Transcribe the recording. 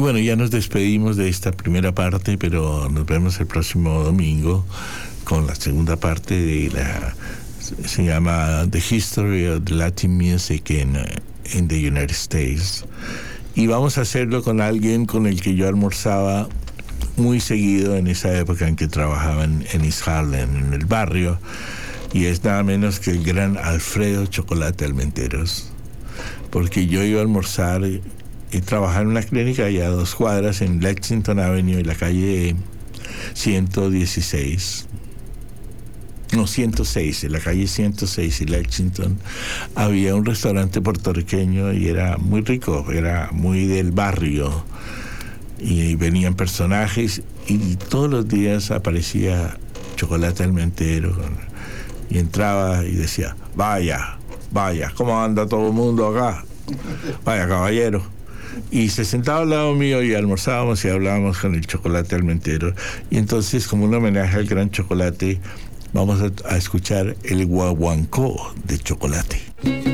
bueno, ya nos despedimos de esta primera parte, pero nos vemos el próximo domingo con la segunda parte de se llama The History of Latin Music in the United States. Y vamos a hacerlo con alguien con el que yo almorzaba muy seguido en esa época en que trabajaba en East Harlem, en el barrio, y es nada menos que el gran Alfredo Chocolate Almenteros, porque yo iba a almorzar y trabajaba en una clínica allá a 2 cuadras en Lexington Avenue y la calle 116. No, 106, en la calle 106 y Lexington había un restaurante puertorriqueño y era muy rico, era muy del barrio, y venían personajes y todos los días aparecía Chocolate Almentero y entraba y decía: vaya, ¿cómo anda todo el mundo acá? Vaya, caballero. Y se sentaba al lado mío y almorzábamos y hablábamos con el Chocolate Almentero. Y entonces, como un homenaje al gran Chocolate, vamos a escuchar el guaguancó de Chocolate.